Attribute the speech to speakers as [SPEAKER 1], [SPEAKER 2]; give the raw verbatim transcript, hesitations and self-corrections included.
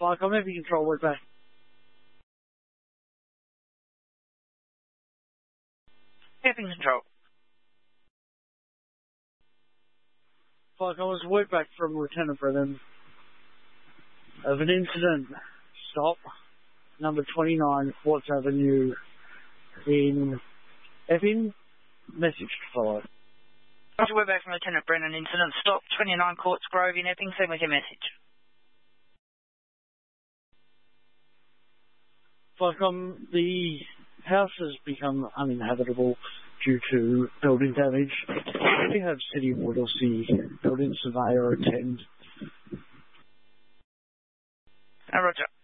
[SPEAKER 1] Fire Comm, heavy control, word back.
[SPEAKER 2] Heavy control.
[SPEAKER 1] Fire Comm, was word back from Lieutenant Brennan of an incident. Stop. Number twenty-nine, Quartz Avenue in Epping. Message to follow.
[SPEAKER 2] Roger, we're back from Lieutenant Brennan. Incident stop, twenty-nine Quartz Grove in Epping. Send me your message.
[SPEAKER 1] Flycom, the house has become uninhabitable due to building damage. We have City of Whittlesea building surveyor attend.
[SPEAKER 2] Oh, Roger.